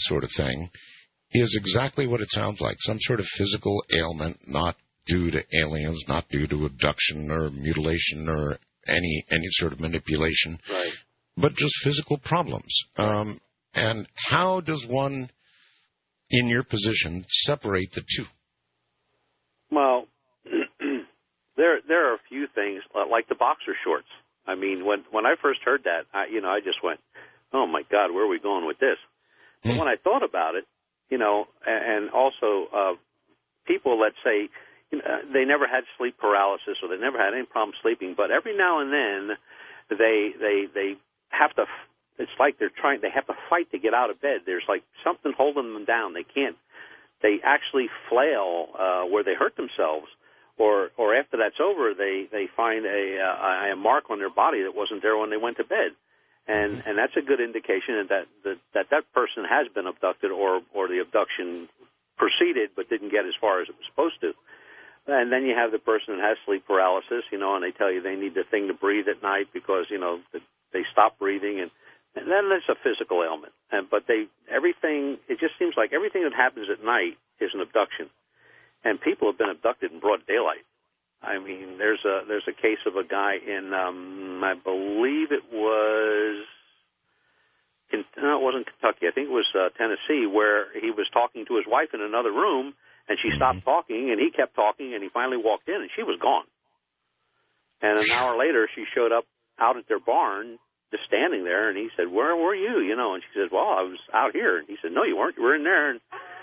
sort of thing is exactly what it sounds like, some sort of physical ailment not due to aliens, not due to abduction or mutilation or any sort of manipulation, right, but just physical problems. And how does one, in your position, separate the two? Well, there are a few things, like the boxer shorts. I mean, when I first heard that, I just went, oh, my God, where are we going with this? But when I thought about it, and also people, let's say, they never had sleep paralysis or they never had any problem sleeping, but every now and then they have to, it's like they have to fight to get out of bed. There's like something holding them down. They actually flail where they hurt themselves, or after that's over, they find a mark on their body that wasn't there when they went to bed. And that's a good indication that person has been abducted, or the abduction proceeded but didn't get as far as it was supposed to. And then you have the person that has sleep paralysis, and they tell you they need the thing to breathe at night because, they stop breathing, and then there's a physical ailment. But it just seems like everything that happens at night is an abduction. And people have been abducted in broad daylight. I mean, there's a case of a guy in, I believe it was, it wasn't Kentucky, I think it was Tennessee, where he was talking to his wife in another room, and she stopped talking, and he kept talking, and he finally walked in, and she was gone. And an hour later, she showed up out at their barn, just standing there, and he said, where were you? And she said, well, I was out here. And he said, no, you weren't. You were in there.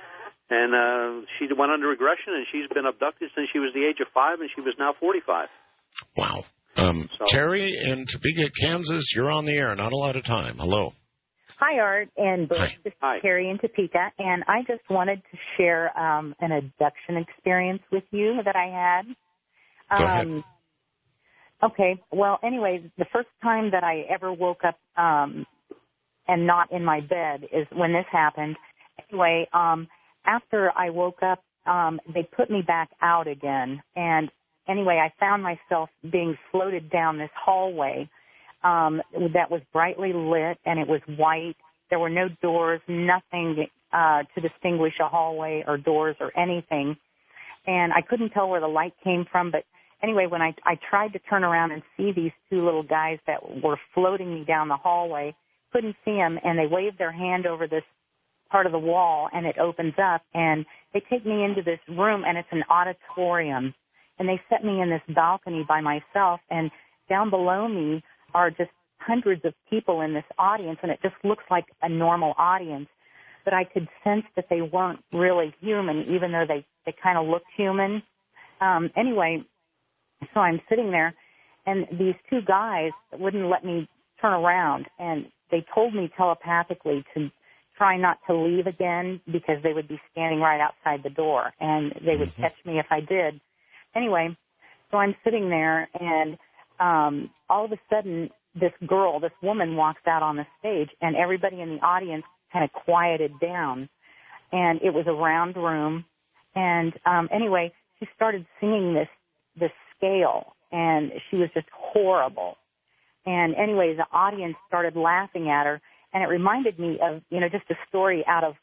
And she went under regression, and she's been abducted since she was the age of 5, and she was now 45. Wow. Terry in Topeka, Kansas, you're on the air. Not a lot of time. Hello. Hi, Art and Butch. This is Terry in Topeka, and I just wanted to share an abduction experience with you that I had. Go ahead. Okay. Well, anyway, the first time that I ever woke up and not in my bed is when this happened. Anyway, after I woke up, they put me back out again. And anyway, I found myself being floated down this hallway that was brightly lit, and it was white. There were no doors, nothing to distinguish a hallway or doors or anything. And I couldn't tell where the light came from, but anyway, when I tried to turn around and see these two little guys that were floating me down the hallway, couldn't see them, and they waved their hand over this part of the wall, and it opens up, and they take me into this room, and it's an auditorium. And they set me in this balcony by myself, and down below me are just hundreds of people in this audience, and it just looks like a normal audience. But I could sense that they weren't really human, even though they kind of looked human. Anyway, so I'm sitting there, and these two guys wouldn't let me turn around, and they told me telepathically to try not to leave again because they would be standing right outside the door, and they would catch me if I did. Anyway, so I'm sitting there, and all of a sudden, this woman walks out on the stage, and everybody in the audience kind of quieted down, and it was a round room. And anyway, she started singing this scale, and she was just horrible. And anyway, the audience started laughing at her, and it reminded me of, just a story out of,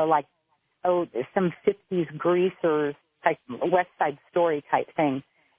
some 50s greasers type, West Side Story type thing,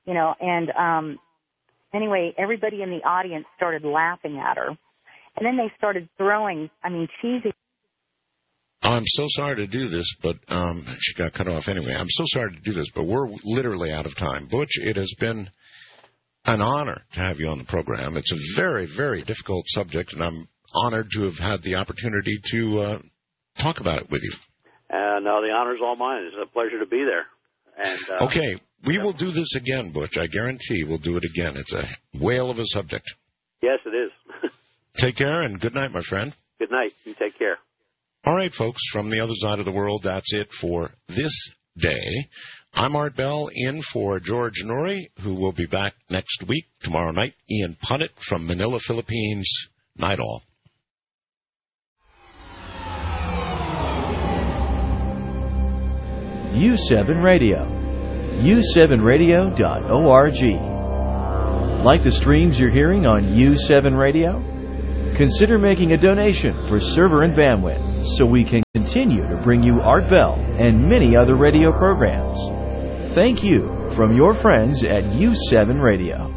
and anyway, everybody in the audience started laughing at her. And then they started throwing, cheesy. I'm so sorry to do this, but she got cut off anyway. I'm so sorry to do this, but we're literally out of time. Butch, it has been an honor to have you on the program. It's a very, very difficult subject, and I'm honored to have had the opportunity to talk about it with you. No, the honor's all mine. It's a pleasure to be there. And, okay, we will do this again, Butch. I guarantee we'll do it again. It's a whale of a subject. Yes, it is. Take care, and good night, my friend. Good night. You take care. All right, folks, from the other side of the world, that's it for this day. I'm Art Bell, in for George Noory, who will be back next week, tomorrow night. Ian Punnett from Manila, Philippines. Night all. U7 Radio. U7Radio.org. Like the streams you're hearing on U7 Radio? Consider making a donation for server and bandwidth so we can continue continue to bring you Art Bell and many other radio programs. Thank you from your friends at U7 Radio.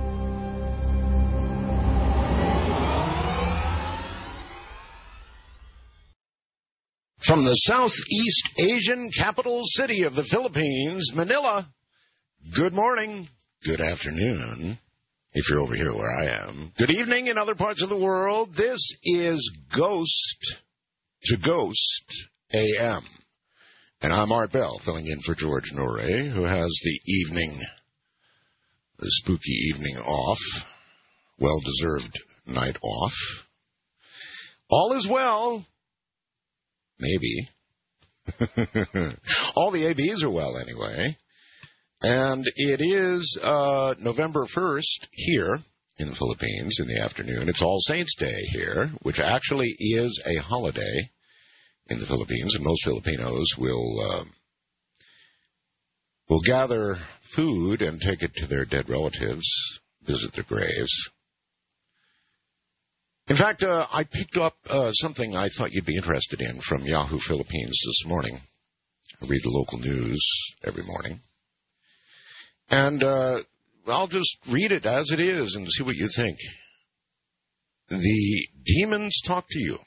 From the Southeast Asian capital city of the Philippines, Manila, good morning, good afternoon, if you're over here where I am. Good evening in other parts of the world. This is Ghost to Ghost AM. And I'm Art Bell, filling in for George Norrie, who has the spooky evening off, well-deserved night off. All is well. Maybe. All the ABs are well, anyway. And it is November 1st here in the Philippines in the afternoon. It's All Saints Day here, which actually is a holiday in the Philippines. And most Filipinos will gather food and take it to their dead relatives, visit their graves. In fact, I picked up something I thought you'd be interested in from Yahoo Philippines this morning. I read the local news every morning. And I'll just read it as it is and see what you think. The demons talk to you.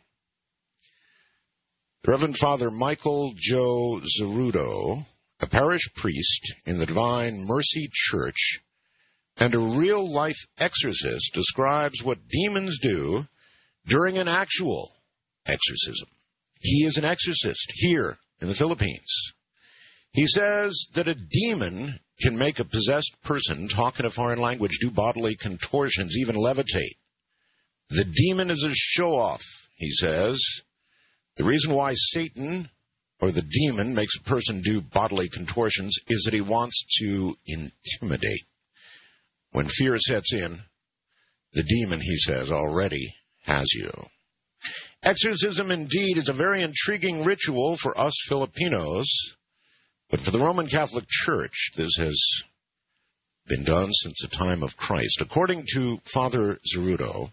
The Reverend Father Michael Joe Zerudo, a parish priest in the Divine Mercy Church, and a real-life exorcist, describes what demons do during an actual exorcism. He is an exorcist here in the Philippines. He says that a demon can make a possessed person talk in a foreign language, do bodily contortions, even levitate. The demon is a show-off, he says. The reason why Satan or the demon makes a person do bodily contortions is that he wants to intimidate. When fear sets in, the demon, he says, already has you. Exorcism, indeed, is a very intriguing ritual for us Filipinos, but for the Roman Catholic Church, this has been done since the time of Christ. According to Father Zerudo,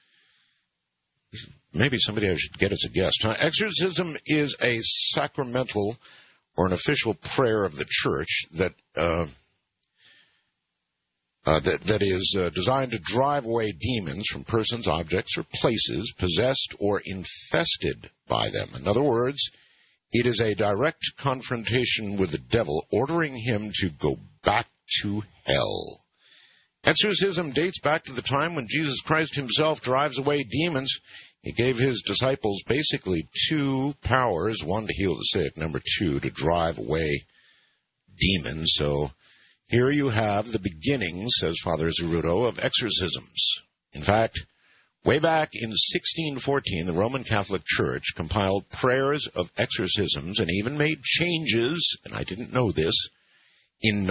maybe somebody I should get as a guest. Exorcism is a sacramental or an official prayer of the Church that is designed to drive away demons from persons, objects, or places possessed or infested by them. In other words, it is a direct confrontation with the devil, ordering him to go back to hell. Exorcism dates back to the time when Jesus Christ himself drives away demons. He gave his disciples basically two powers, one to heal the sick, number two to drive away demons. So here you have the beginnings, says Father Zerudo, of exorcisms. In fact, way back in 1614, the Roman Catholic Church compiled prayers of exorcisms and even made changes, and I didn't know this, in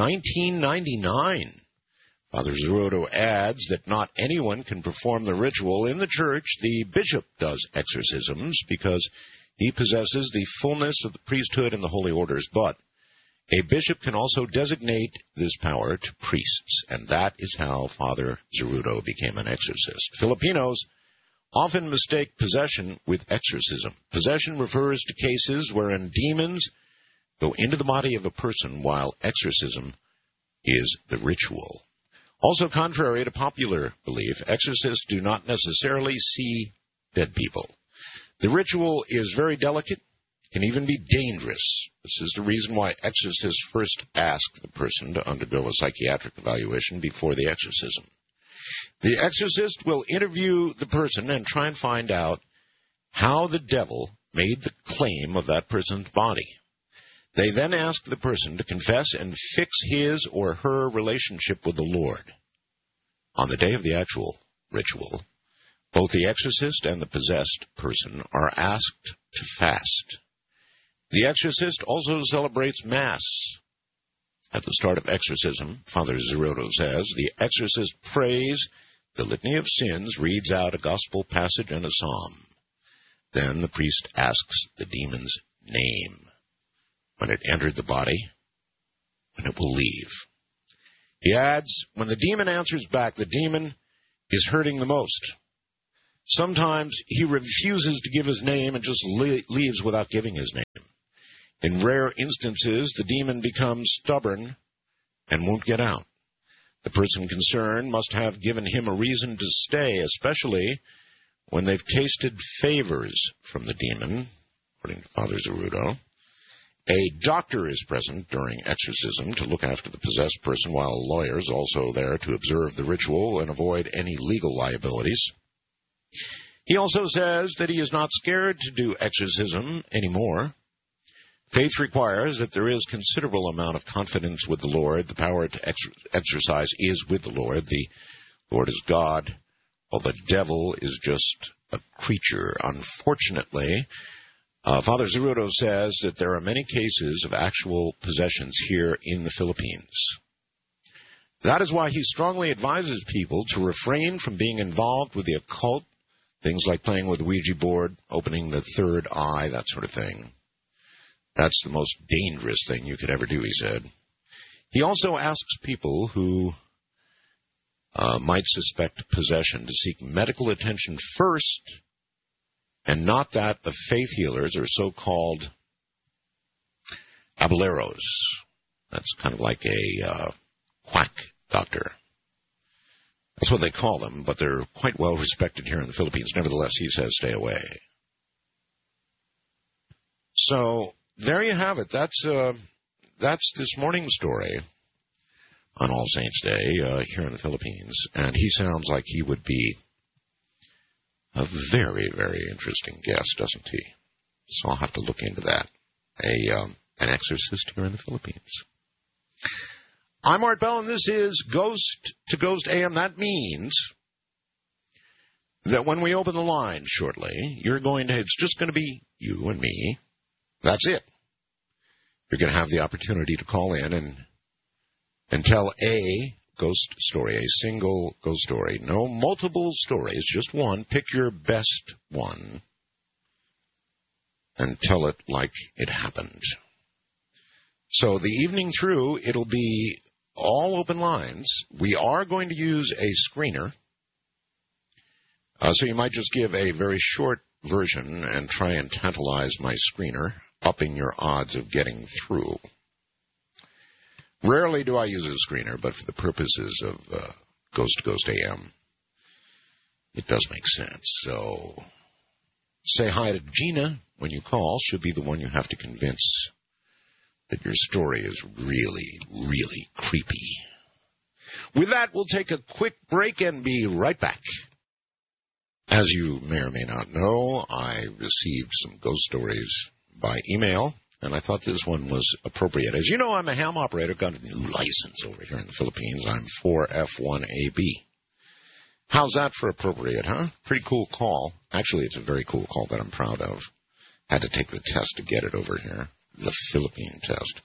1999. Father Zerudo adds that not anyone can perform the ritual in the church. The bishop does exorcisms because he possesses the fullness of the priesthood and the holy orders, but a bishop can also designate this power to priests, and that is how Father Zerudo became an exorcist. Filipinos often mistake possession with exorcism. Possession refers to cases wherein demons go into the body of a person, while exorcism is the ritual. Also, contrary to popular belief, exorcists do not necessarily see dead people. The ritual is very delicate, can even be dangerous. This is the reason why exorcists first ask the person to undergo a psychiatric evaluation before the exorcism. The exorcist will interview the person and try and find out how the devil made the claim of that person's body. They then ask the person to confess and fix his or her relationship with the Lord. On the day of the actual ritual, both the exorcist and the possessed person are asked to fast. The exorcist also celebrates Mass. At the start of exorcism, Father Zerudo says, the exorcist prays the litany of sins, reads out a gospel passage and a psalm. Then the priest asks the demon's name, when it entered the body, when it will leave. He adds, when the demon answers back, the demon is hurting the most. Sometimes he refuses to give his name and just leaves without giving his name. In rare instances, the demon becomes stubborn and won't get out. The person concerned must have given him a reason to stay, especially when they've tasted favors from the demon, according to Father Zerudo. A doctor is present during exorcism to look after the possessed person, while a lawyer is also there to observe the ritual and avoid any legal liabilities. He also says that he is not scared to do exorcism anymore. Faith requires that there is considerable amount of confidence with the Lord. The power to exercise is with the Lord. The Lord is God, while the devil is just a creature. Unfortunately, Father Zerudo says that there are many cases of actual possessions here in the Philippines. That is why he strongly advises people to refrain from being involved with the occult, things like playing with the Ouija board, opening the third eye, that sort of thing. That's the most dangerous thing you could ever do, he said. He also asks people who might suspect possession to seek medical attention first, and not that of faith healers or so-called abueleros. That's kind of like a quack doctor. That's what they call them, but they're quite well respected here in the Philippines. Nevertheless, he says stay away. So there you have it. That's this morning's story on All Saints Day here in the Philippines. And he sounds like he would be a very, very interesting guest, doesn't he? So I'll have to look into that. An exorcist here in the Philippines. I'm Art Bell, and this is Ghost to Ghost AM. That means that when we open the line shortly, it's just going to be you and me. That's it. You're going to have the opportunity to call in and tell a ghost story, a single ghost story. No multiple stories, just one. Pick your best one and tell it like it happened. So the evening through, it'll be all open lines. We are going to use a screener. So you might just give a very short version and try and tantalize my screener, upping your odds of getting through. Rarely do I use a screener, but for the purposes of Ghost to Ghost AM, it does make sense. So say hi to Gina when you call. She'll be the one you have to convince that your story is really, really creepy. With that, we'll take a quick break and be right back. As you may or may not know, I received some ghost stories by email, and I thought this one was appropriate. As you know, I'm a ham operator, got a new license over here in the Philippines. I'm 4F1AB. How's that for appropriate, huh? Pretty cool call. Actually, it's a very cool call that I'm proud of. Had to take the test to get it over here. The Philippine test.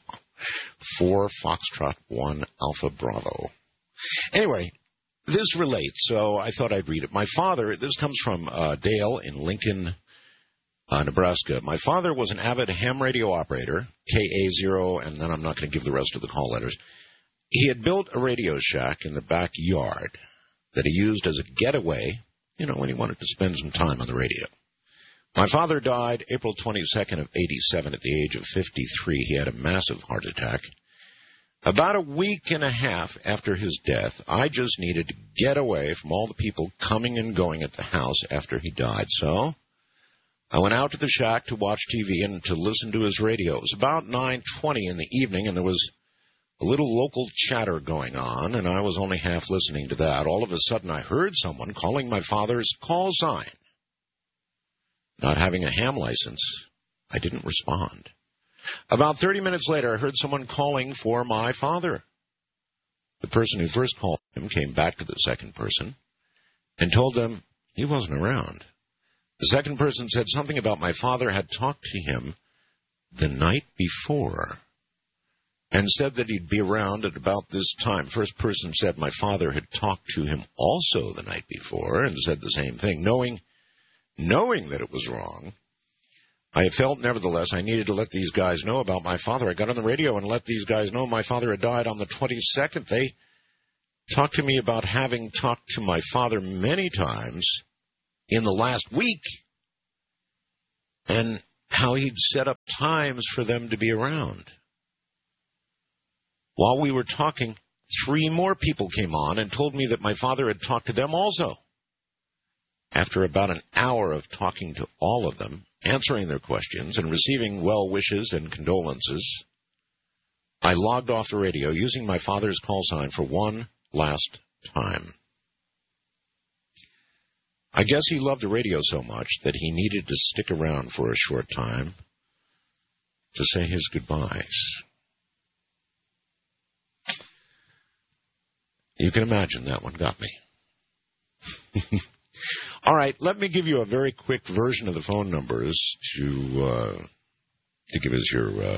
4 Foxtrot 1 Alpha Bravo. Anyway, this relates, so I thought I'd read it. My father, this comes from Dale in Lincoln, Nebraska. My father was an avid ham radio operator, KA0, and then I'm not going to give the rest of the call letters. He had built a radio shack in the backyard that he used as a getaway, when he wanted to spend some time on the radio. My father died April 22nd of 87 at the age of 53. He had a massive heart attack. About a week and a half after his death, I just needed to get away from all the people coming and going at the house after he died. So I went out to the shack to watch TV and to listen to his radio. It was about 9:20 in the evening, and there was a little local chatter going on, and I was only half listening to that. All of a sudden, I heard someone calling my father's call sign. Not having a ham license, I didn't respond. About 30 minutes later, I heard someone calling for my father. The person who first called him came back to the second person and told them he wasn't around. The second person said something about my father had talked to him the night before and said that he'd be around at about this time. First person said my father had talked to him also the night before and said the same thing. Knowing that it was wrong, I felt, nevertheless, I needed to let these guys know about my father. I got on the radio and let these guys know my father had died on the 22nd. They talked to me about having talked to my father many times in the last week. And how he'd set up times for them to be around. While we were talking, 3 more people came on and told me that my father had talked to them also. After about an hour of talking to all of them, answering their questions, and receiving well wishes and condolences, I logged off the radio using my father's call sign for one last time. I guess he loved the radio so much that he needed to stick around for a short time to say his goodbyes. You can imagine that one got me. All right, let me give you a very quick version of the phone numbers to give us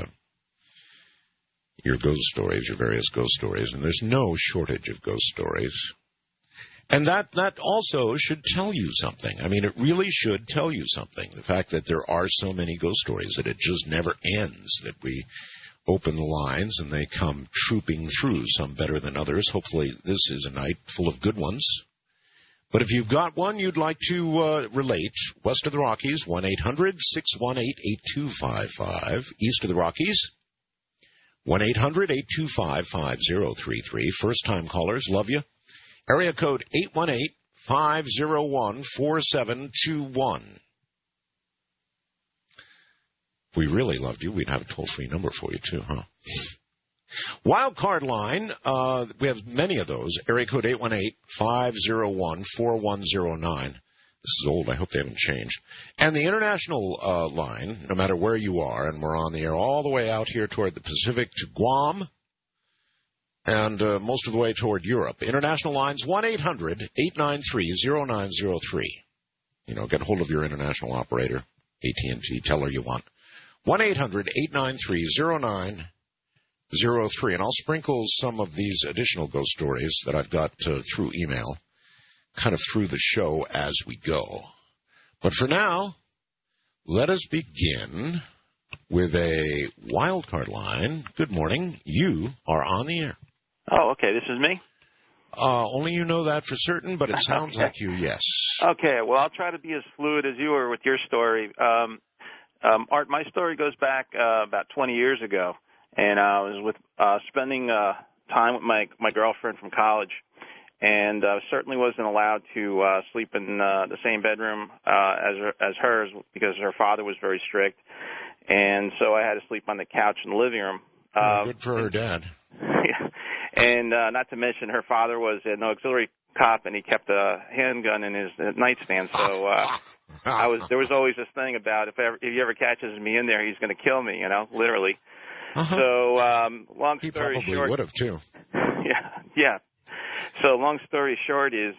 your ghost stories, your various ghost stories. And there's no shortage of ghost stories. And that also should tell you something. I mean, it really should tell you something. The fact that there are so many ghost stories, that it just never ends, that we open the lines and they come trooping through, some better than others. Hopefully this is a night full of good ones. But if you've got one you'd like to relate, west of the Rockies, 1-800-618-8255. East of the Rockies, 1-800-825-5033. First-time callers, love you. Area code 818-501-4721. If we really loved you, we'd have a toll-free number for you, too, huh? Wild card line, we have many of those. Area code 818-501-4109. This is old. I hope they haven't changed. And the international line, no matter where you are, and we're on the air all the way out here toward the Pacific to Guam, and most of the way toward Europe. International lines, 1-800-893-0903. You know, get hold of your international operator, AT&T, tell her you want. 1-800-893-0903. And I'll sprinkle some of these additional ghost stories that I've got through email, kind of through the show as we go. But for now, let us begin with a wild card line. Good morning. You are on the air. Oh, okay. This is me? Only you know that for certain, but it sounds okay. like you, yes. Okay. Well, I'll try to be as fluid as you were with your story. Art, my story goes back about 20 years ago, and I was spending time with my girlfriend from college, and certainly wasn't allowed to sleep in the same bedroom as hers because her father was very strict, and so I had to sleep on the couch in the living room. Good for her dad. Yeah. And not to mention, her father was an auxiliary cop, and he kept a handgun in his nightstand. So there was always this thing about if he ever catches me in there, he's going to kill me, literally. Uh-huh. So long he story probably short, would have too. Yeah. So long story short is,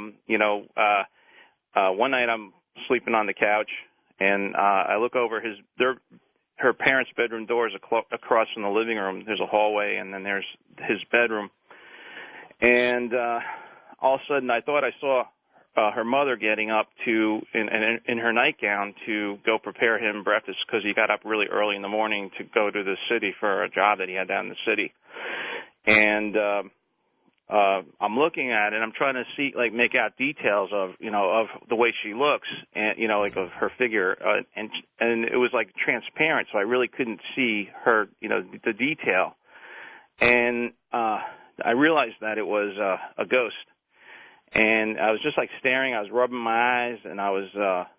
one night I'm sleeping on the couch, and I look over her parents' bedroom door is across from the living room. There's a hallway, and then there's his bedroom. And all of a sudden, I thought I saw her mother getting up in her nightgown to go prepare him breakfast because he got up really early in the morning to go to the city for a job that he had down in the city. And I'm looking at it, and I'm trying to make out details of the way she looks, and of her figure, and it was like transparent, so I really couldn't see her, the detail, and I realized that it was a ghost, and I was just staring. I was rubbing my eyes, and I was,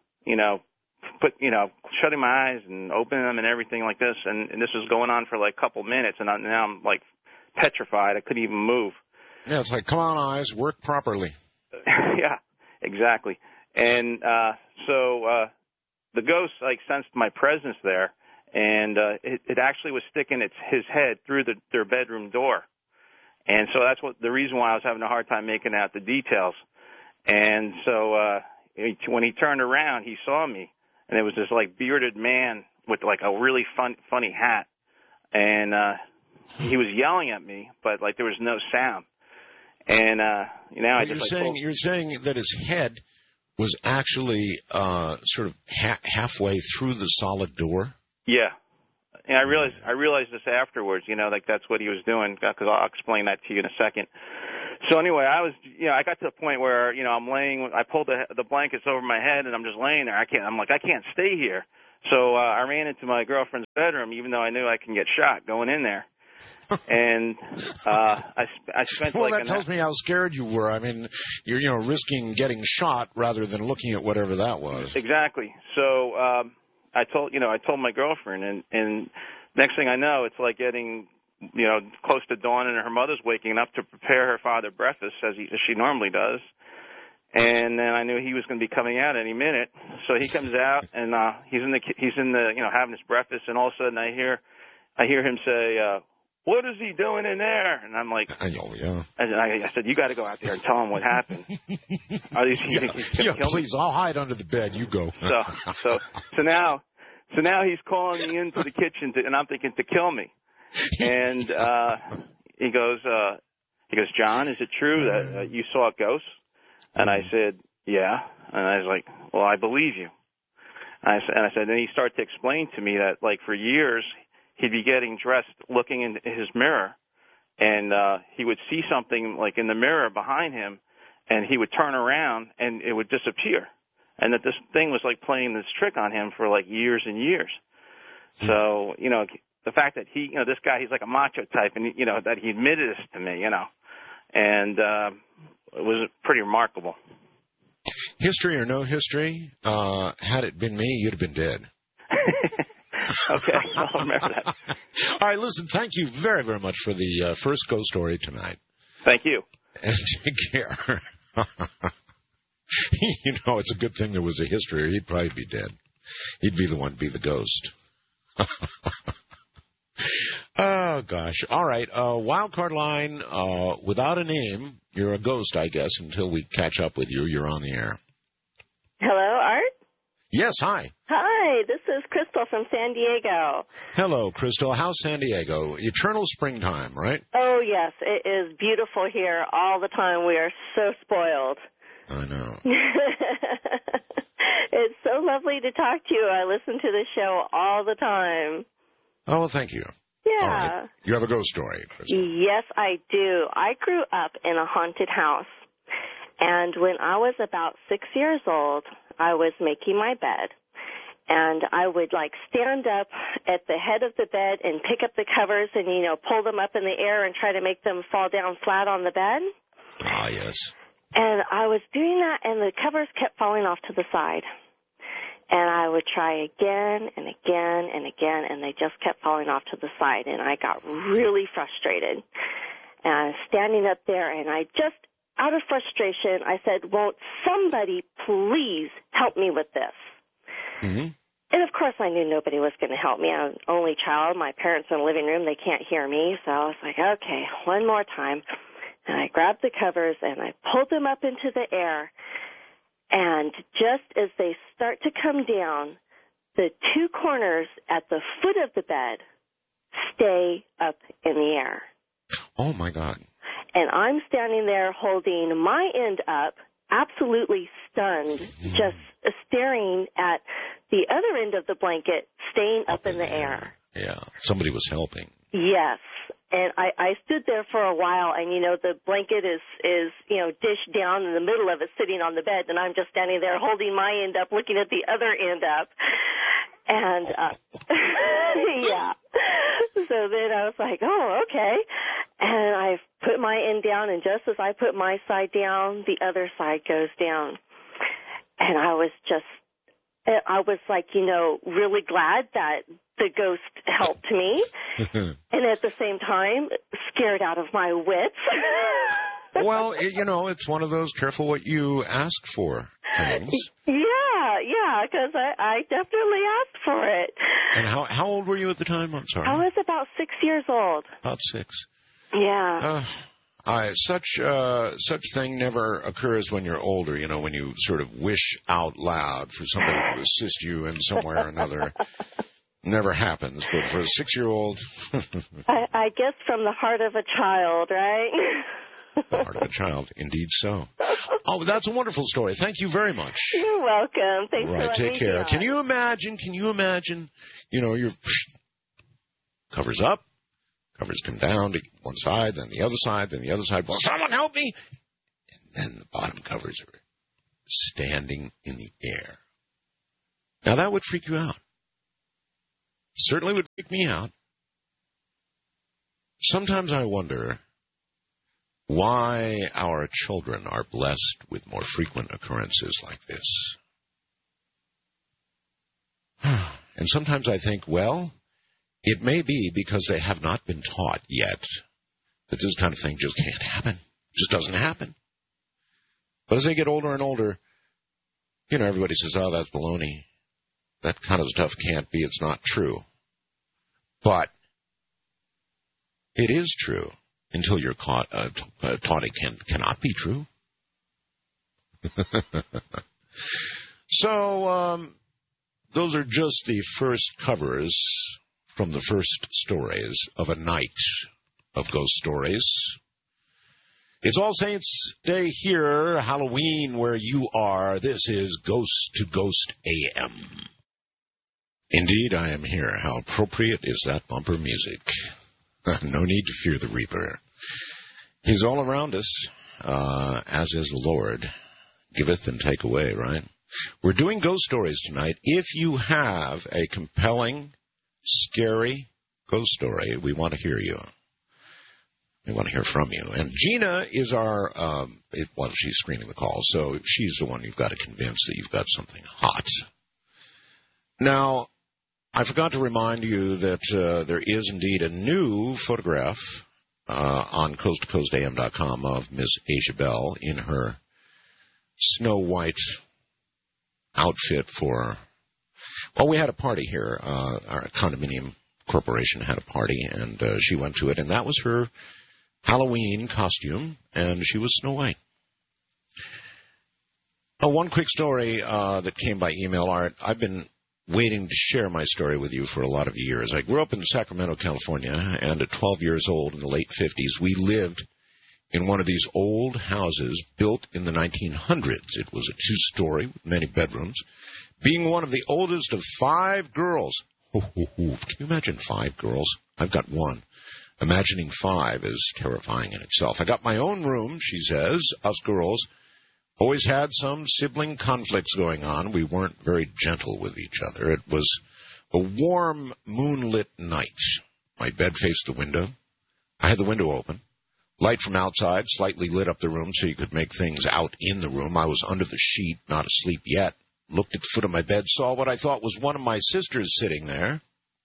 shutting my eyes and opening them and everything like this, and this was going on for a couple minutes, and now I'm petrified. I couldn't even move. Yeah, it's come on, eyes, work properly. Yeah, exactly. And so the ghost sensed my presence there, and it actually was sticking his head through their bedroom door. And so that's the reason why I was having a hard time making out the details. And so when he turned around, he saw me, and it was this bearded man with a really funny hat, and he was yelling at me, but there was no sound. And you're saying that his head was actually sort of halfway through the solid door. Yeah, and I realized this afterwards. That's what he was doing. Because I'll explain that to you in a second. So anyway, I got to the point where I'm laying. I pulled the blankets over my head, and I'm just laying there. I can't stay here. So I ran into my girlfriend's bedroom, even though I knew I can get shot going in there. And I spent well, that tells me how scared you were. I mean, you're risking getting shot rather than looking at whatever that was. Exactly. So I told my girlfriend, and next thing I know, it's like getting close to dawn, and her mother's waking up to prepare her father breakfast as she normally does. And then I knew he was going to be coming out any minute. So he comes out, and he's in the having his breakfast, and all of a sudden I hear him say, "What is he doing in there?" And I'm like, yeah. And I said, "You got to go out there and tell him what happened." Please, I'll hide under the bed. You go. So now he's calling me into the kitchen, and I'm thinking to kill me. And he goes, "John, is it true that you saw a ghost?" And I said, "Yeah." And I was like, "Well, I believe you." And I said, then he started to explain to me that, like, for years he'd be getting dressed, looking in his mirror, and he would see something like in the mirror behind him, and he would turn around and it would disappear, and that this thing was like playing this trick on him for like years and years. So the fact that he, this guy, he's like a macho type, and that he admitted this to me, and it was pretty remarkable. History or no history, had it been me, you'd have been dead. Okay, I'll remember that. All right, listen, thank you very, very much for the first ghost story tonight. Thank you. And take care. It's a good thing there was a history, or he'd probably be dead. He'd be the one to be the ghost. Oh, gosh. All right, wildcard line, without a name, you're a ghost, I guess, until we catch up with you. You're on the air. Hello, Art? Yes, hi. Hi, this is Crystal from San Diego. Hello, Crystal. How's San Diego? Eternal springtime, right? Oh, yes. It is beautiful here all the time. We are so spoiled. I know. It's so lovely to talk to you. I listen to the show all the time. Oh, well, thank you. Yeah. All right. You have a ghost story, Crystal. Yes, I do. I grew up in a haunted house. And when I was about 6 years old, I was making my bed. And I would, stand up at the head of the bed and pick up the covers and, pull them up in the air and try to make them fall down flat on the bed. Ah, yes. And I was doing that, and the covers kept falling off to the side. And I would try again and again and again, and they just kept falling off to the side. And I got really frustrated. And I was standing up there, and I just, out of frustration, I said, "Won't somebody please help me with this?" Mm-hmm. And, of course, I knew nobody was going to help me. I'm an only child. My parents in the living room, they can't hear me. So I was like, okay, one more time. And I grabbed the covers, and I pulled them up into the air. And just as they start to come down, the two corners at the foot of the bed stay up in the air. Oh, my God. And I'm standing there holding my end up, absolutely stunned, just staring at the other end of the blanket staying up in the air. Yeah, somebody was helping. Yes. And I stood there for a while, and, the blanket is dished down in the middle of it, sitting on the bed, and I'm just standing there holding my end up, looking at the other end up. And, yeah. So then I was like, oh, okay. And I put my end down, and just as I put my side down, the other side goes down. And I was really glad that the ghost helped me. And at the same time, scared out of my wits. Well, it's one of those careful what you ask for things. Yeah, because I definitely asked for it. And how old were you at the time? I'm sorry. I was about 6 years old. About 6. Yeah. Such thing never occurs when you're older, when you sort of wish out loud for somebody to assist you in some way or another. Never happens, but for a 6-year-old... I guess from the heart of a child, right? The heart of a child, indeed so. Oh, that's a wonderful story. Thank you very much. You're welcome. Thanks for letting take me care. on. Can you imagine, your covers up, covers come down to one side, then the other side, then the other side. Will someone help me? And then the bottom covers are standing in the air. Now, that would freak you out. Certainly would freak me out. Sometimes I wonder why our children are blessed with more frequent occurrences like this. And sometimes I think, well, it may be because they have not been taught yet that this kind of thing just can't happen. Just doesn't happen. But as they get older and older, everybody says, oh, that's baloney. That kind of stuff can't be. It's not true. But it is true until you're taught it cannot be true. So those are just the first covers from the first stories of a night of ghost stories. It's All Saints Day here, Halloween where you are. This is Ghost to Ghost AM. Indeed, I am here. How appropriate is that bumper music? No need to fear the Reaper. He's all around us, as is the Lord. Giveth and take away, right? We're doing ghost stories tonight. If you have a compelling, scary ghost story, we want to hear you. We want to hear from you. And Gina is our, she's screening the call, so she's the one you've got to convince that you've got something hot. Now, I forgot to remind you that there is indeed a new photograph on coasttocoastam.com of Miss Asia Bell in her Snow White outfit for, we had a party here. Our condominium corporation had a party, and she went to it, and that was her Halloween costume, and she was Snow White. One quick story that came by email, Art. I've been waiting to share my story with you for a lot of years. I grew up in Sacramento, California, and at 12 years old in the late 50s, we lived in one of these old houses built in the 1900s. It was a two-story with many bedrooms. Being one of the oldest of 5 girls. Can you imagine 5 girls? I've got one. Imagining 5 is terrifying in itself. I got my own room, she says. Us girls always had some sibling conflicts going on. We weren't very gentle with each other. It was a warm, moonlit night. My bed faced the window. I had the window open. Light from outside slightly lit up the room so you could make things out in the room. I was under the sheet, not asleep yet. Looked at the foot of my bed, saw what I thought was one of my sisters sitting there.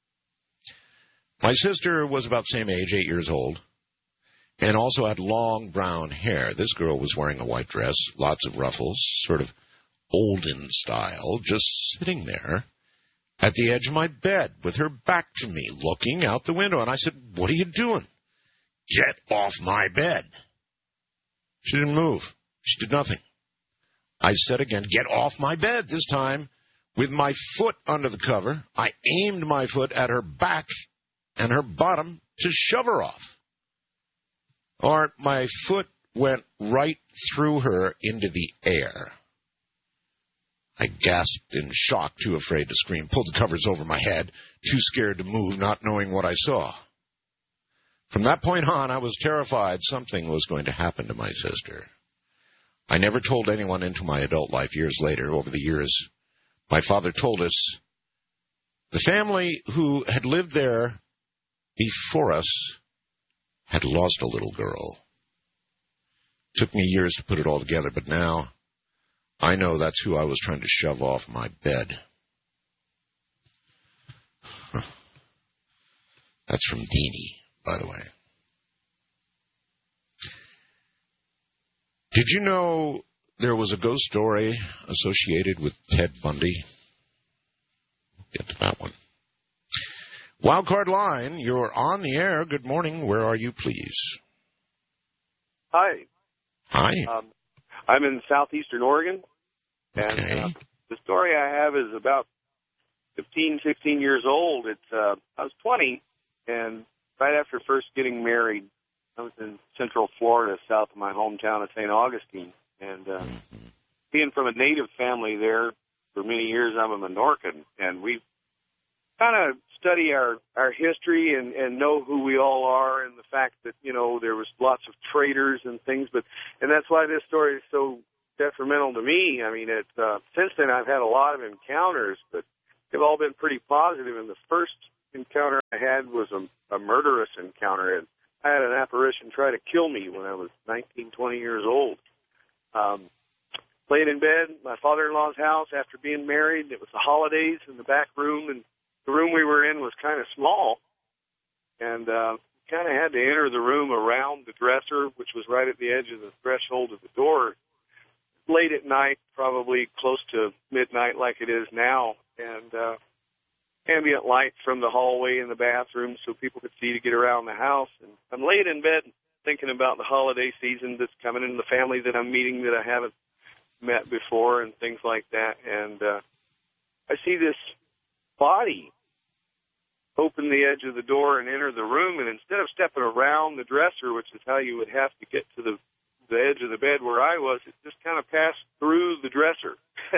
My sister was about the same age, 8 years old, and also had long brown hair. This girl was wearing a white dress, lots of ruffles, sort of olden style, just sitting there at the edge of my bed with her back to me, looking out the window. And I said, "What are you doing?" "Get off my bed." She didn't move. She did nothing. I said again, "Get off my bed." This time, with my foot under the cover, I aimed my foot at her back and her bottom to shove her off. Or my foot went right through her into the air. I gasped in shock, too afraid to scream, pulled the covers over my head, too scared to move, not knowing what I saw. From that point on, I was terrified something was going to happen to my sister. I never told anyone into my adult life years later. Over the years, my father told us the family who had lived there before us had lost a little girl. Took me years to put it all together, but now I know that's who I was trying to shove off my bed. That's from Deanie, by the way. Did you know there was a ghost story associated with Ted Bundy? We'll get to that one. Wildcard line, you're on the air. Good morning. Where are you, please? Hi. Hi. I'm in southeastern Oregon. Okay. And the story I have is about 15, 16 years old. I was 20, and right after first getting married, I was in central Florida, south of my hometown of St. Augustine. And being from a native family there for many years, I'm a Menorcan, and we kind of study our history and know who we all are, and the fact that, there was lots of traitors and things. And that's why this story is so detrimental to me. I mean, since then I've had a lot of encounters, but they've all been pretty positive. And the first encounter I had was a murderous encounter. And I had an apparition try to kill me when I was 19, 20 years old. Laying in bed, my father-in-law's house after being married. It was the holidays in the back room, and the room we were in was kind of small. And kind of had to enter the room around the dresser, which was right at the edge of the threshold of the door, late at night, probably close to midnight like it is now, and ambient light from the hallway in the bathroom so people could see to get around the house. And I'm laying in bed thinking about the holiday season that's coming and the family that I'm meeting that I haven't met before and things like that. And I see this body open the edge of the door and enter the room, and instead of stepping around the dresser, which is how you would have to get to the edge of the bed where I was, it just kind of passed through the dresser.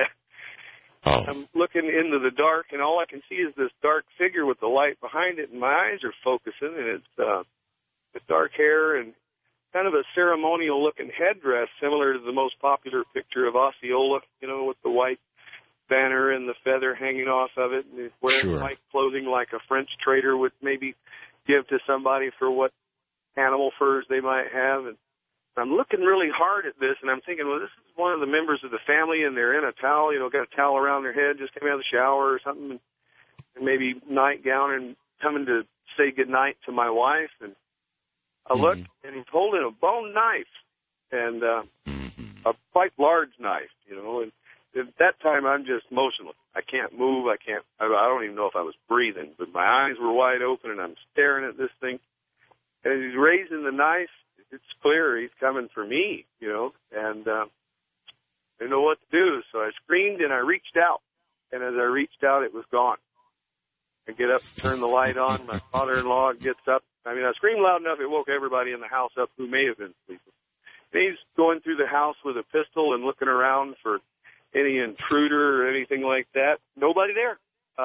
I'm looking into the dark, and all I can see is this dark figure with the light behind it, and my eyes are focusing, and it's dark hair and kind of a ceremonial-looking headdress, similar to the most popular picture of Osceola, with the white banner and the feather hanging off of it, and wearing white clothing like a French trader would maybe give to somebody for what animal furs they might have. And I'm looking really hard at this, and I'm thinking, well, this is one of the members of the family, and they're in a towel, got a towel around their head, just came out of the shower or something, and maybe nightgown and coming to say goodnight to my wife. And I looked, and he's holding a bone knife, and a quite large knife, and at that time I'm just motionless. I can't move. I don't even know if I was breathing, but my eyes were wide open, and I'm staring at this thing. And he's raising the knife. It's clear he's coming for me, and I didn't know what to do. So I screamed and I reached out. And as I reached out, it was gone. I get up, turn the light on. My father-in-law gets up. I screamed loud enough it woke everybody in the house up who may have been sleeping. And he's going through the house with a pistol and looking around for any intruder or anything like that. Nobody there.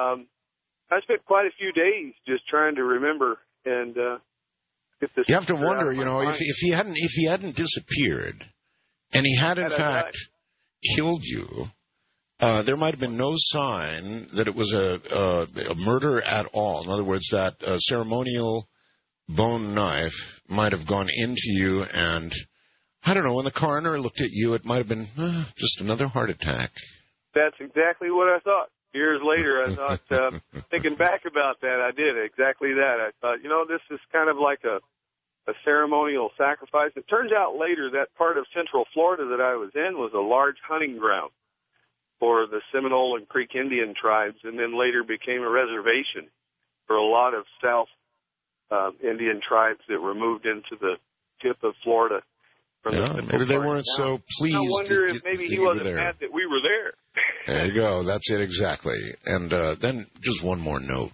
I spent quite a few days just trying to remember and get this. You have to wonder, if he hadn't disappeared, and he had in fact killed you, there might have been no sign that it was a murder at all. In other words, that ceremonial bone knife might have gone into you, and I don't know, when the coroner looked at you, it might have been just another heart attack. That's exactly what I thought. Years later, I thought, thinking back about that, I did exactly that. I thought, this is kind of like a ceremonial sacrifice. It turns out later that part of Central Florida that I was in was a large hunting ground for the Seminole and Creek Indian tribes, and then later became a reservation for a lot of South Indian tribes that were moved into the tip of Florida. Maybe they weren't so pleased. I wonder if maybe he wasn't mad that we were there. There you go. That's it exactly. And then just one more note.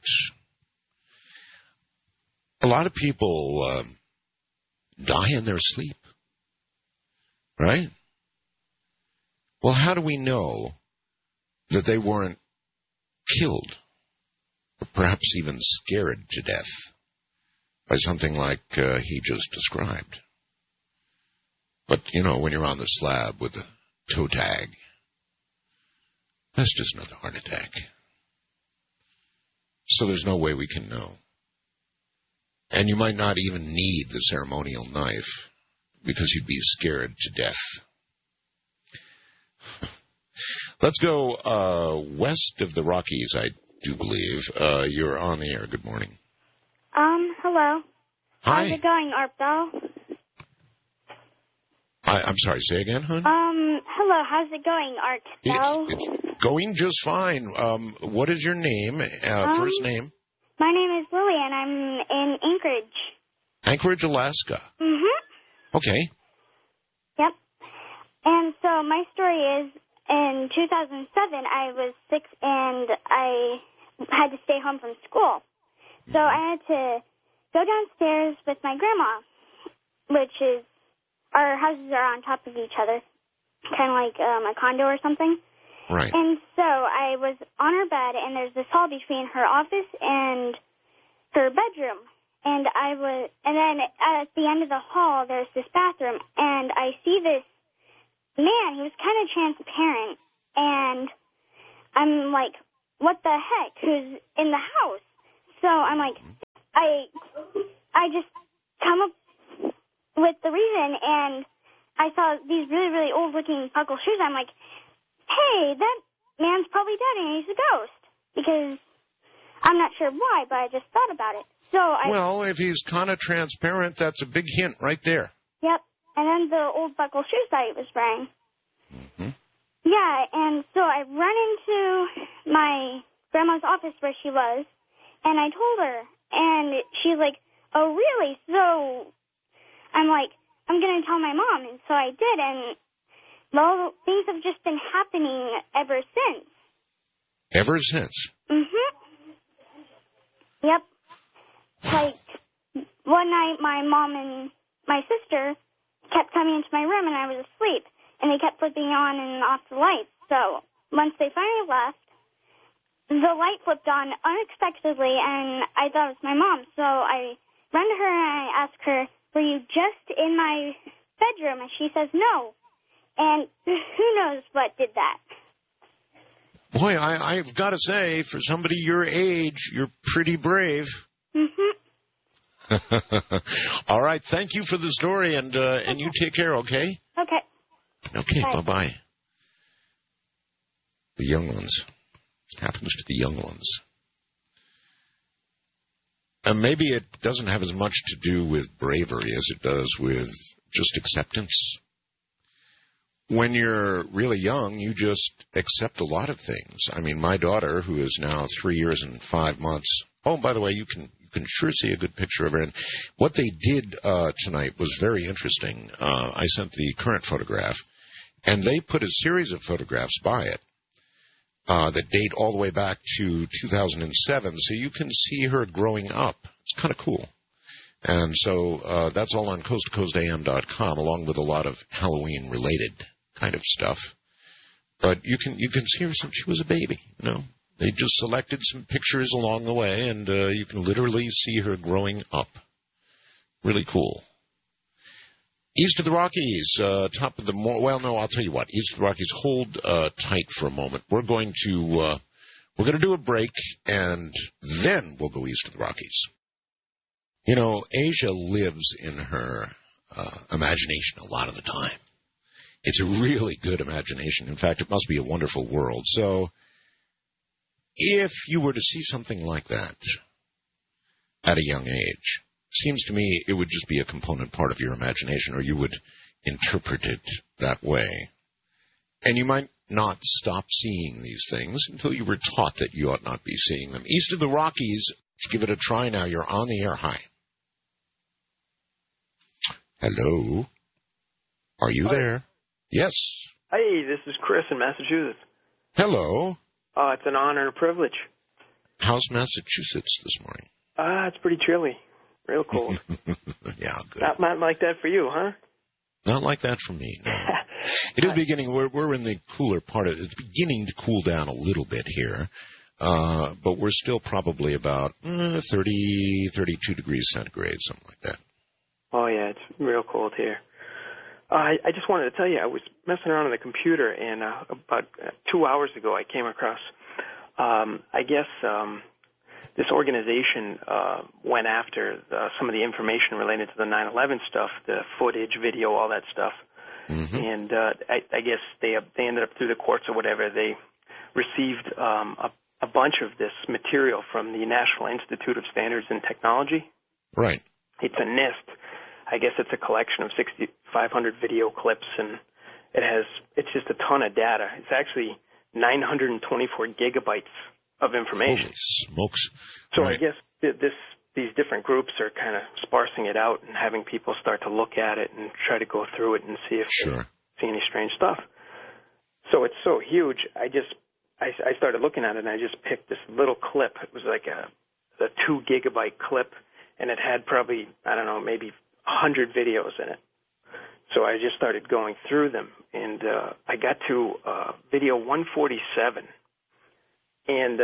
A lot of people die in their sleep, right? Well, how do we know that they weren't killed, or perhaps even scared to death by something like he just described? But, when you're on the slab with a toe tag, that's just another heart attack. So there's no way we can know. And you might not even need the ceremonial knife because you'd be scared to death. Let's go west of the Rockies, I do believe. You're on the air. Good morning. Hello. Hi. How's it going, Art Bell? I'm sorry, say again, hon? Hello, how's it going, Art Bell? It's going just fine. What is your name, first name? My name is Lily, and I'm in Anchorage. Anchorage, Alaska. Mm-hmm. Okay. Yep. And so my story is, in 2007, I was 6, and I had to stay home from school. So I had to go downstairs with my grandma, which is, our houses are on top of each other, kind of like a condo or something. Right. And so I was on her bed, and there's this hall between her office and her bedroom. And then at the end of the hall, there's this bathroom, and I see this man. He was kind of transparent, and I'm like, what the heck? Who's in the house? so I'm like, I just come up with the reason, and I saw these really, really old-looking buckle shoes. I'm like, hey, that man's probably dead and he's a ghost. Because I'm not sure why, but I just thought about it. Well, if he's kind of transparent, that's a big hint right there. Yep. And then the old buckle shoes that he was wearing. Mm-hmm. Yeah, and so I run into my grandma's office where she was, and I told her, and she's like, oh, really? So I'm like, I'm going to tell my mom, and so I did, and, well, things have just been happening ever since. Ever since? Mm-hmm. Yep. Like, one night my mom and my sister kept coming into my room, and I was asleep, and they kept flipping on and off the lights. So once they finally left, the light flipped on unexpectedly, and I thought it was my mom. So I run to her, and I ask her, were you just in my bedroom? And she says no. And who knows what did that. Boy, I've got to say, for somebody your age, you're pretty brave. Mm-hmm. All right, thank you for the story, and you take care, okay? Okay. Bye-bye. The young ones. Happens to the young ones. And maybe it doesn't have as much to do with bravery as it does with just acceptance. When you're really young, you just accept a lot of things. I mean, my daughter, who is now 3 years and 5 months. Oh, by the way, you can sure see a good picture of her. And what they did tonight was very interesting. I sent the current photograph, and they put a series of photographs by it that date all the way back to 2007, so you can see her growing up. It's kind of cool. And so that's all on coasttocoastam.com, along with a lot of Halloween-related kind of stuff. But you can see her since she was a baby, you know. They just selected some pictures along the way, and you can literally see her growing up. Really cool. East of the Rockies, top of the well, no, I'll tell you what. East of the Rockies, hold tight for a moment. We're going to do a break, and then we'll go east of the Rockies. You know, Asia lives in her imagination a lot of the time. It's a really good imagination. In fact, it must be a wonderful world. So if you were to see something like that at a young age, seems to me it would just be a component part of your imagination, or you would interpret it that way. And you might not stop seeing these things until you were taught that you ought not be seeing them. East of the Rockies, let's give it a try now. You're on the air. Hi. Hello? Are you there? Yes. Hey, this is Chris in Massachusetts. Hello. It's an honor and a privilege. How's Massachusetts this morning? It's pretty chilly. Real cold. Yeah, good. Not like that for you, huh? Not like that for me, no. It is beginning, we're in the cooler part of it. It's beginning to cool down a little bit here. But we're still probably about 30, 32 degrees centigrade, something like that. Oh, yeah, it's real cold here. I just wanted to tell you, I was messing around on the computer, and about 2 hours ago I came across, this organization went after some of the information related to the 9/11 stuff, the footage, video, all that stuff. Mm-hmm. And I guess they ended up through the courts or whatever. They received a bunch of this material from the National Institute of Standards and Technology. Right. It's a NIST. I guess it's a collection of 6,500 video clips, and it's just a ton of data. It's actually 924 gigabytes of information. Holy smokes. So right. I guess these different groups are kind of sparsing it out and having people start to look at it and try to go through it and see if they see any strange stuff. So it's so huge. I started looking at it, and I just picked this little clip. It was like a 2 gigabyte clip, and it had probably, I don't know, maybe 100 videos in it. So I just started going through them, and I got to video 147. And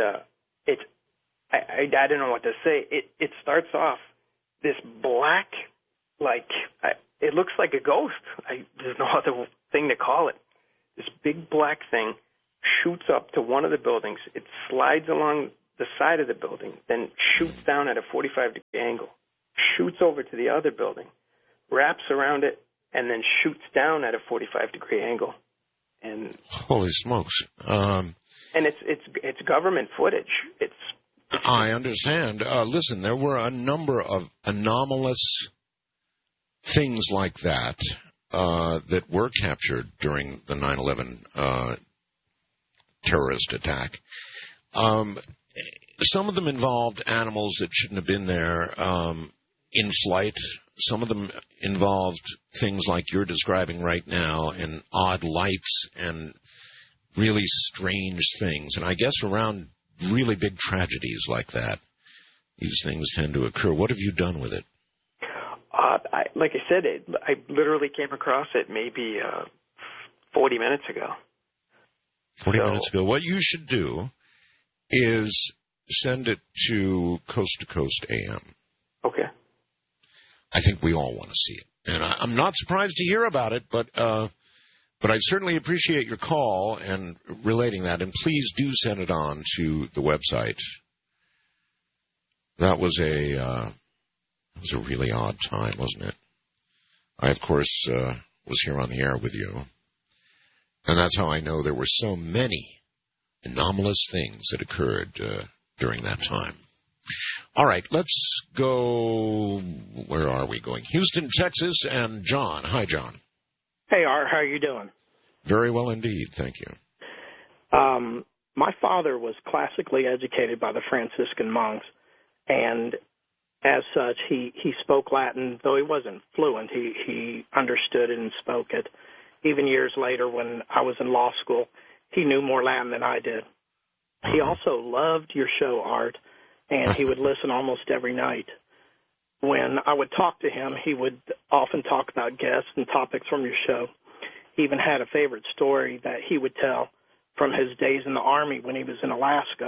I don't know what to say. It starts off this black, it looks like a ghost. There's no other thing to call it. This big black thing shoots up to one of the buildings. It slides along the side of the building, then shoots down at a 45-degree angle, shoots over to the other building, wraps around it, and then shoots down at a 45-degree angle. And holy smokes! And it's government footage. I understand. Listen, there were a number of anomalous things like that that were captured during the 9/11 terrorist attack. Some of them involved animals that shouldn't have been there in flight. Some of them involved things like you're describing right now, and odd lights and really strange things. And I guess around really big tragedies like that, these things tend to occur. What have you done with it? Like I said, I literally came across it maybe 40 minutes ago. 40 minutes ago. What you should do is send it to Coast AM. Okay. I think we all want to see it. And I'm not surprised to hear about it, but I certainly appreciate your call and relating that. And please do send it on to the website. That was a really odd time, wasn't it? I, of course, was here on the air with you. And that's how I know there were so many anomalous things that occurred during that time. All right, let's go. Where are we going? Houston, Texas, and John. Hi, John. Hey, Art. How are you doing? Very well indeed. Thank you. My father was classically educated by the Franciscan monks, and as such, he spoke Latin, though he wasn't fluent. He understood it and spoke it. Even years later, when I was in law school, he knew more Latin than I did. He also loved your show, Art, and he would listen almost every night. When I would talk to him, he would often talk about guests and topics from your show. He even had a favorite story that he would tell from his days in the Army when he was in Alaska.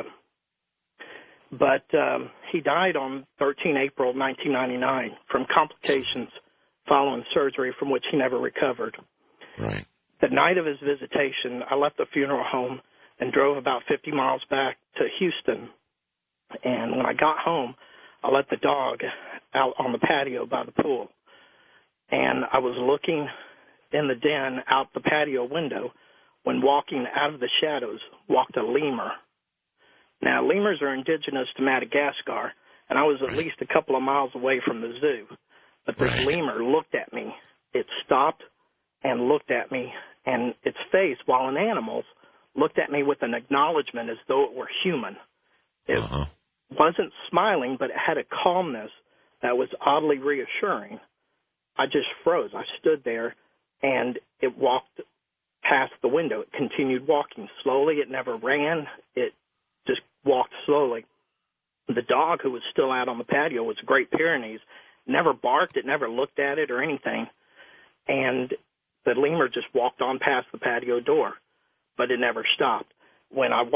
But he died on 13 April 1999 from complications following surgery from which he never recovered. Right. The night of his visitation, I left the funeral home and drove about 50 miles back to Houston. And when I got home, I let the dog out on the patio by the pool. And I was looking in the den out the patio window when walking out of the shadows walked a lemur. Now, lemurs are indigenous to Madagascar, and I was at least a couple of miles away from the zoo. But this lemur looked at me. It stopped and looked at me, and its face, while an animal's, looked at me with an acknowledgement as though it were human. It wasn't smiling, but it had a calmness that was oddly reassuring. I just froze. I stood there, and it walked past the window. It continued walking slowly. It never ran. It just walked slowly. The dog, who was still out on the patio, was a Great Pyrenees, never barked. It never looked at it or anything. And the lemur just walked on past the patio door, but it never stopped. When I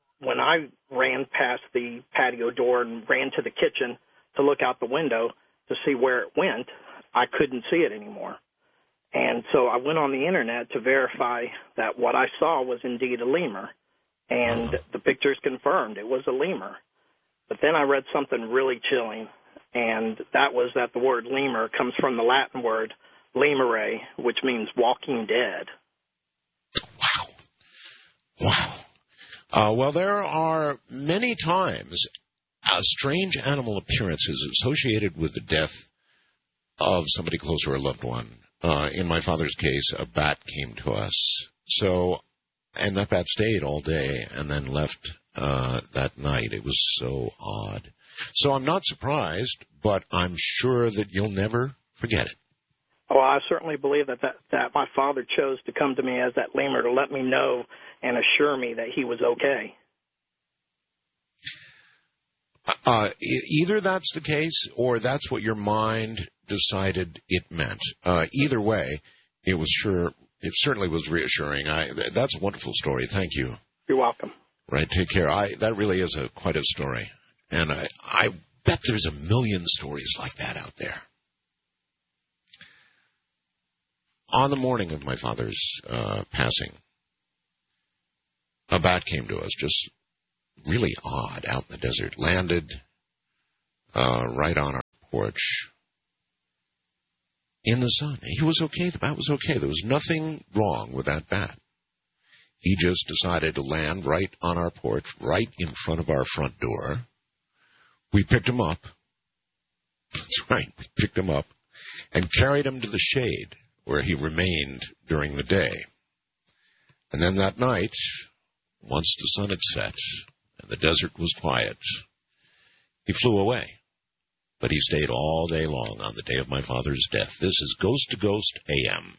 ran past the patio door and ran to the kitchen to look out the window to see where it went, I couldn't see it anymore. And so I went on the internet to verify that what I saw was indeed a lemur. And the pictures confirmed it was a lemur. But then I read something really chilling, and that was that the word lemur comes from the Latin word lemure, which means walking dead. Wow. Well, there are many times strange animal appearances associated with the death of somebody close or a loved one. In my father's case, a bat came to us. And that bat stayed all day and then left that night. It was so odd. So I'm not surprised, but I'm sure that you'll never forget it. Well, I certainly believe that my father chose to come to me as that lemur to let me know and assure me that he was okay. Either that's the case or that's what your mind decided it meant. Either way, it certainly was reassuring. That's a wonderful story. Thank you. You're welcome. Right, take care. That really is quite a story. And I bet there's a million stories like that out there. On the morning of my father's passing, a bat came to us just really odd out in the desert. Landed right on our porch in the sun. He was okay. The bat was okay. There was nothing wrong with that bat. He just decided to land right on our porch, right in front of our front door. We picked him up. That's right. We picked him up and carried him to the shade where he remained during the day. And then that night, once the sun had set and the desert was quiet, he flew away. But he stayed all day long on the day of my father's death. This is Ghost to Ghost AM.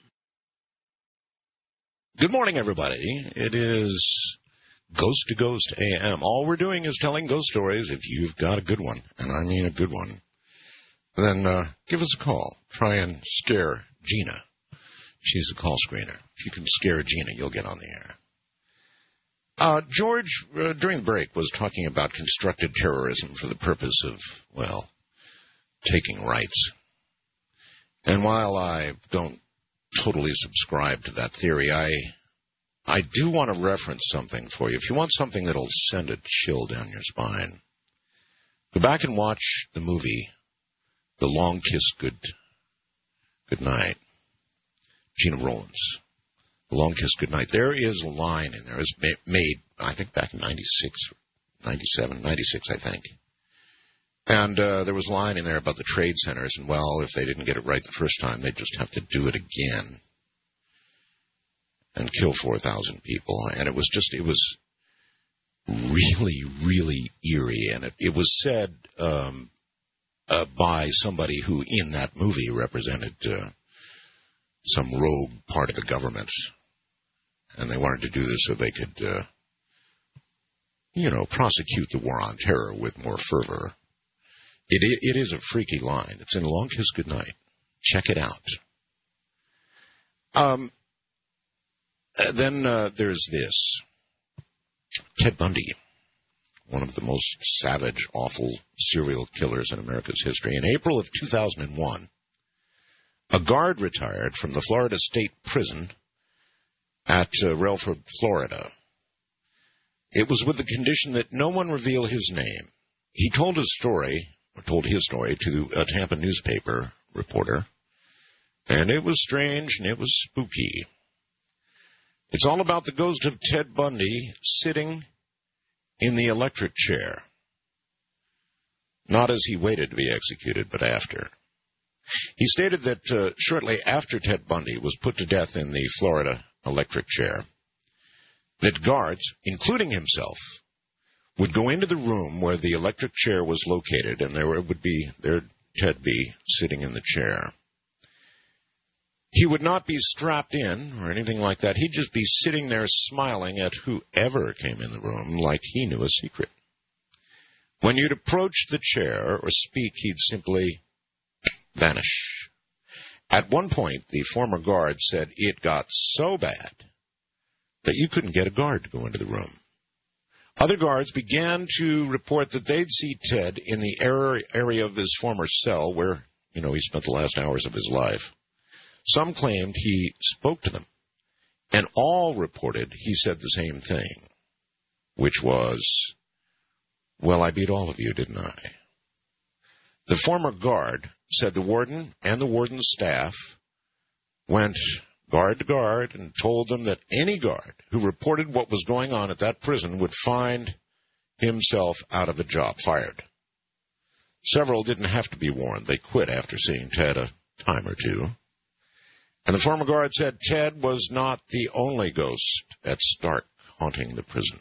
Good morning, everybody. It is Ghost to Ghost AM. All we're doing is telling ghost stories. If you've got a good one, and I mean a good one, then give us a call. Try and scare Gina. She's a call screener. If you can scare Gina, you'll get on the air. George, during the break, was talking about constructed terrorism for the purpose of, well, taking rights. And while I don't totally subscribe to that theory, I do want to reference something for you. If you want something that'll send a chill down your spine, go back and watch the movie The Long Kiss Goodnight. Gena Rowlands. The Long Kiss Goodnight. There is a line in there. It was made, I think, back in 96, I think. And there was a line in there about the trade centers, and, well, if they didn't get it right the first time, they'd just have to do it again and kill 4,000 people. And it was really, really eerie. And it was said by somebody who, in that movie, represented some rogue part of the government. And they wanted to do this so they could, prosecute the war on terror with more fervor. It is a freaky line. It's in Long Kiss Goodnight. Check it out. Then there's this. Ted Bundy, one of the most savage, awful serial killers in America's history. In April of 2001, a guard retired from the Florida State Prison at Relphore, Florida. It was with the condition that no one reveal his name. He told his story to a Tampa newspaper reporter, and it was strange and it was spooky. It's all about the ghost of Ted Bundy sitting in the electric chair. Not as he waited to be executed, but after. He stated that shortly after Ted Bundy was put to death in the Florida electric chair, that guards, including himself, would go into the room where the electric chair was located, and there'd Ted be sitting in the chair. He would not be strapped in or anything like that. He'd just be sitting there smiling at whoever came in the room like he knew a secret. When you'd approach the chair or speak, he'd simply vanish. At one point, the former guard said it got so bad that you couldn't get a guard to go into the room. Other guards began to report that they'd see Ted in the area of his former cell where, he spent the last hours of his life. Some claimed he spoke to them, and all reported he said the same thing, which was, well, I beat all of you, didn't I? The former guard said the warden and the warden's staff went guard to guard and told them that any guard who reported what was going on at that prison would find himself out of a job, fired. Several didn't have to be warned. They quit after seeing Ted a time or two. And the former guard said Ted was not the only ghost at Stark haunting the prison.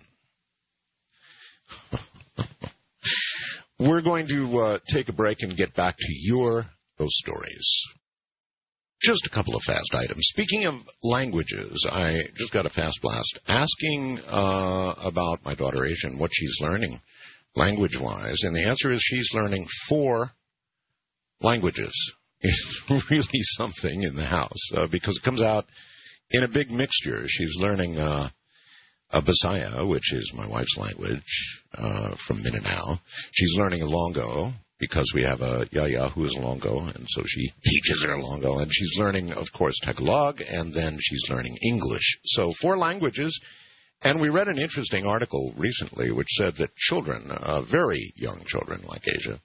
We're going to take a break and get back to your ghost stories. Just a couple of fast items. Speaking of languages, I just got a fast blast asking about my daughter Asian, what she's learning language-wise, and the answer is she's learning 4 languages. It's really something in the house because it comes out in a big mixture. She's learning a Bisaya, which is my wife's language, from Mindanao. She's learning Ilongo because we have a Yaya who is Ilongo, and so she teaches her Ilongo. And she's learning, of course, Tagalog, and then she's learning English. So 4 languages, And we read an interesting article recently which said that children, very young children like Asia,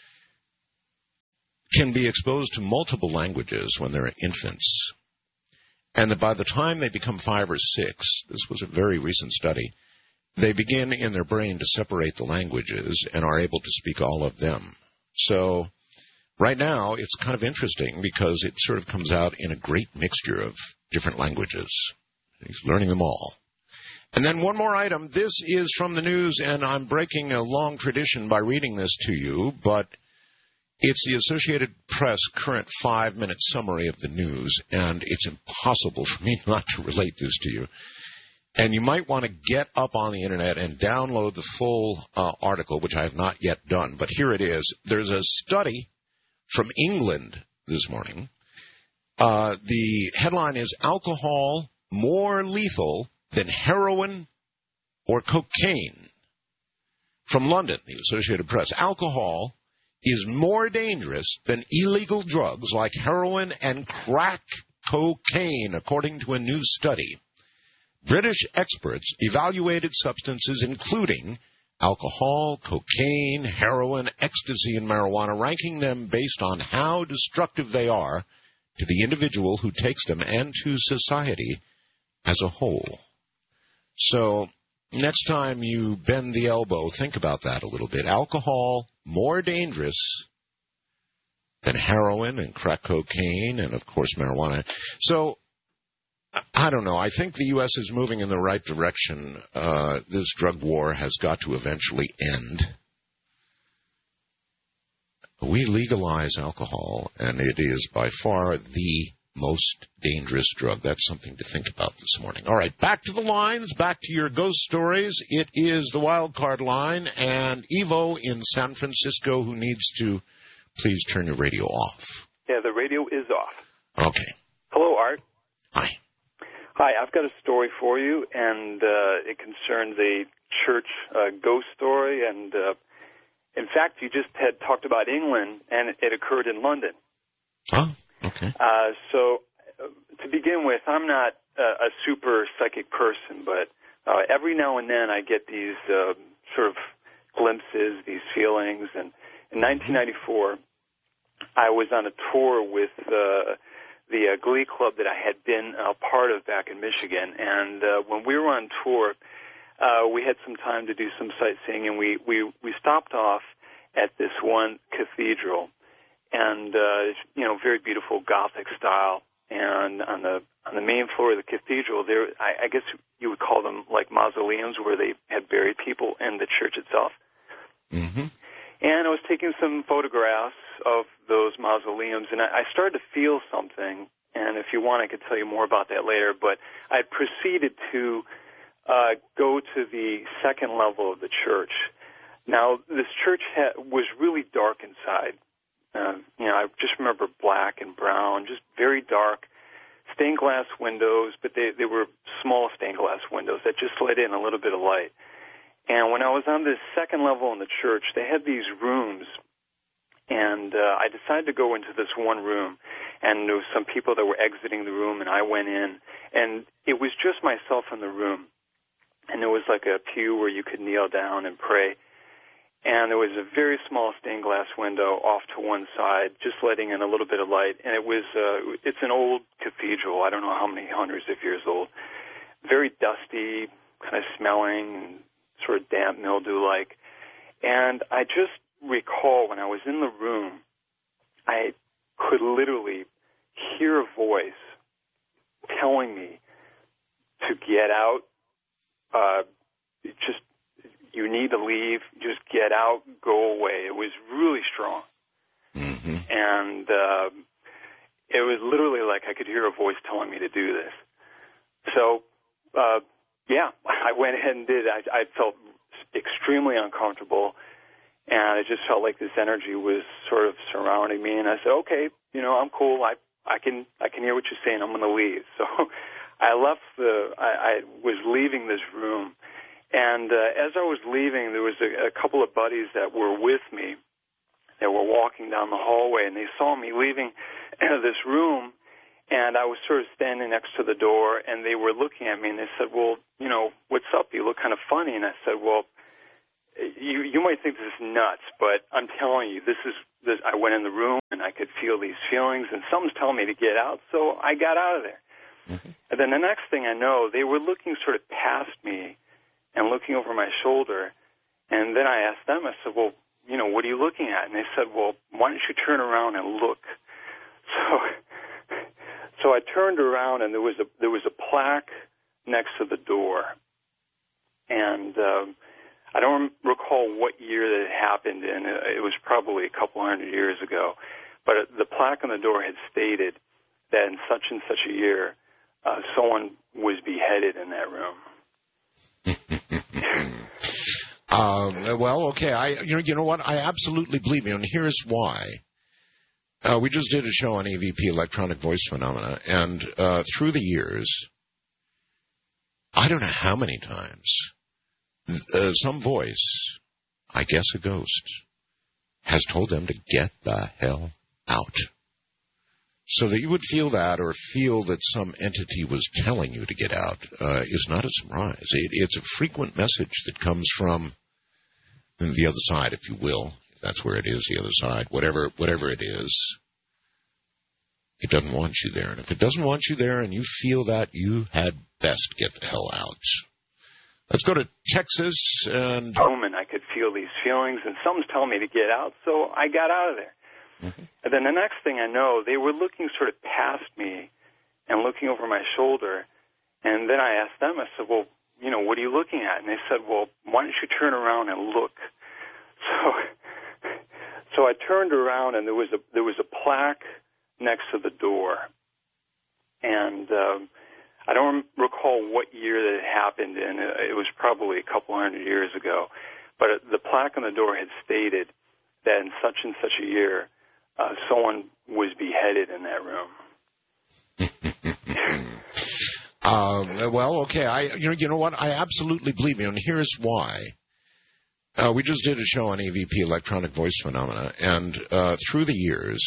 can be exposed to multiple languages when they're infants. And that by the time they become 5 or 6, this was a very recent study, they begin in their brain to separate the languages and are able to speak all of them. So right now it's kind of interesting because it sort of comes out in a great mixture of different languages. He's learning them all. And then one more item. This is from the news, and I'm breaking a long tradition by reading this to you, but it's the Associated Press current 5-minute summary of the news, and it's impossible for me not to relate this to you. And you might want to get up on the Internet and download the full article, which I have not yet done, but here it is. There's a study from England this morning. The headline is, Alcohol More Lethal Than Heroin or Cocaine. From London, the Associated Press. Alcohol is more dangerous than illegal drugs like heroin and crack cocaine, according to a new study. British experts evaluated substances including alcohol, cocaine, heroin, ecstasy, and marijuana, ranking them based on how destructive they are to the individual who takes them and to society as a whole. So next time you bend the elbow, think about that a little bit. Alcohol, more dangerous than heroin and crack cocaine and, of course, marijuana. So I don't know. I think the U.S. is moving in the right direction. This drug war has got to eventually end. We legalize alcohol, and it is by far the most dangerous drug. That's something to think about this morning. All right, back to the lines, back to your ghost stories. It is the wild card line, and Evo in San Francisco, who needs to please turn your radio off. Yeah, the radio is off. Okay. Hello, Art. Hi. Hi, I've got a story for you, and it concerns a church ghost story. And in fact, you just had talked about England, and it occurred in London. Oh, okay. So to begin with, I'm not a super psychic person, but every now and then I get these sort of glimpses, these feelings. And in 1994, I was on a tour with the Glee Club that I had been a part of back in Michigan. And when we were on tour, we had some time to do some sightseeing, and we stopped off at this one cathedral. And very beautiful Gothic style. And on the main floor of the cathedral, there, I guess you would call them like mausoleums, where they had buried people in the church itself. Mm-hmm. And I was taking some photographs of those mausoleums, and I started to feel something. And if you want, I could tell you more about that later. But I proceeded to go to the second level of the church. Now, this church was really dark inside. I just remember black and brown, just very dark, stained glass windows, but they were small stained glass windows that just let in a little bit of light. And when I was on this second level in the church, they had these rooms, and I decided to go into this one room, and there was some people that were exiting the room, and I went in, and it was just myself in the room, and there was like a pew where you could kneel down and pray. And there was a very small stained glass window off to one side, just letting in a little bit of light. And it's an old cathedral. I don't know how many hundreds of years old. Very dusty, kind of smelling, and sort of damp, mildew-like. And I just recall when I was in the room, I could literally hear a voice telling me to get out, you need to leave, just get out, go away. It was really strong. Mm-hmm. And it was literally like I could hear a voice telling me to do this. So, I went ahead and did it. I felt extremely uncomfortable, and I just felt like this energy was sort of surrounding me. And I said, okay, I'm cool. I can hear what you're saying. I'm going to leave. So I left I was leaving this room. And as I was leaving, there was a couple of buddies that were with me that were walking down the hallway, and they saw me leaving this room, And I was sort of standing next to the door, and they were looking at me, and they said, well, you know, what's up? You look kind of funny. And I said, well, you might think this is nuts, but I'm telling you, this. I went in the room, and I could feel these feelings, and something's telling me to get out, so I got out of there. Mm-hmm. And then the next thing I know, they were looking sort of past me and looking over my shoulder, and then I asked them, I said, well, you know, what are you looking at? And they said, well, why don't you turn around and look? So I turned around, and there was a plaque next to the door, and I don't recall what year that it happened in. It was probably a couple hundred years ago, but the plaque on the door had stated that in such and such a year, someone was beheaded in that room. Well, okay. You know what? I absolutely believe you, and here's why. We just did a show on EVP, electronic voice phenomena, and through the years, I don't know how many times, some voice, I guess a ghost, has told them to get the hell out. So that you would feel that, or feel that some entity was telling you to get out, is not a surprise. It's a frequent message that comes from the other side, if you will. If that's where it is, the other side. Whatever it is, it doesn't want you there. And if it doesn't want you there and you feel that, you had best get the hell out. Let's go to Texas and... And I could feel these feelings, and someone's telling me to get out, so I got out of there. Mm-hmm. And then the next thing I know, they were looking sort of past me and looking over my shoulder, and then I asked them, I said, well, you know, what are you looking at? And they said, well, why don't you turn around and look? So I turned around, and there was a plaque next to the door, and I don't recall what year that it happened in. It was probably a couple hundred years ago, but the plaque on the door had stated that in such and such a year, someone was beheaded in that room. Well, okay. You know what? I absolutely believe you, and here's why. We just did a show on EVP, electronic voice phenomena, and through the years,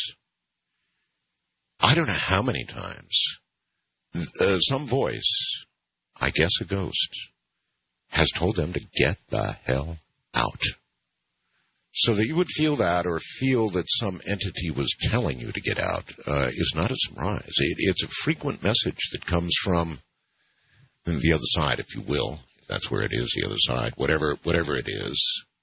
I don't know how many times, some voice, I guess a ghost, has told them to get the hell out. So that you would feel that, or feel that some entity was telling you to get out, is not a surprise. It's a frequent message that comes from the other side, if you will. If that's where it is, the other side. Whatever it is,